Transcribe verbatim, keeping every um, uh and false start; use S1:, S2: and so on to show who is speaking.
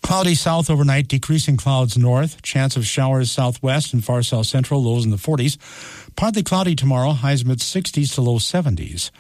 S1: Cloudy south overnight, decreasing clouds north. Chance of showers southwest and far south central, lows in the forties. Partly cloudy tomorrow, highs mid sixties to low seventies.